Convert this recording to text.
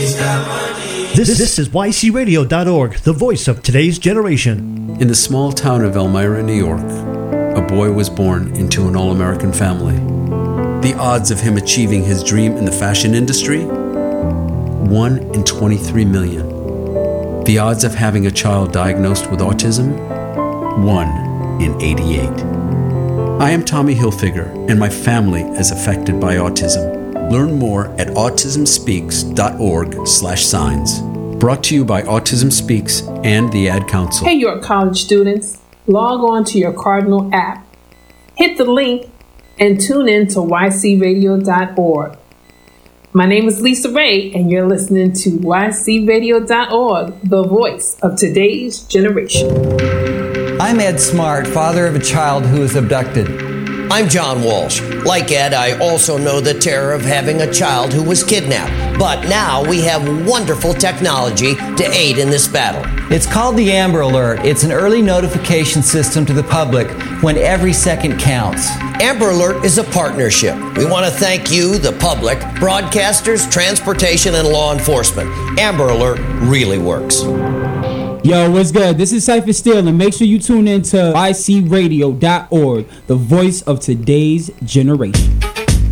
This is YCRadio.org, the voice of today's generation. In the small town of Elmira, New York, a boy was born into an all-American family. The odds of him achieving his dream in the fashion industry? 1 in 23 million. The odds of having a child diagnosed with autism? 1 in 88. I am Tommy Hilfiger, and my family is affected by autism. Learn more at autismspeaks.org/signs. Brought to you by Autism Speaks and the Ad Council. Hey, York College students. Log on to your Cardinal app. Hit the link and tune in to ycradio.org. My name is Lisa Ray, and you're listening to ycradio.org, the voice of today's generation. I'm Ed Smart, father of a child who was abducted. I'm John Walsh. Like Ed, I also know the terror of having a child who was kidnapped. But now we have wonderful technology to aid in this battle. It's called the Amber Alert. It's an early notification system to the public when every second counts. Amber Alert is a partnership. We want to thank you, the public, broadcasters, transportation, and law enforcement. Amber Alert really works. Yo, what's good? This is Cypher Steele, and make sure you tune in to YCRadio.org, the voice of today's generation.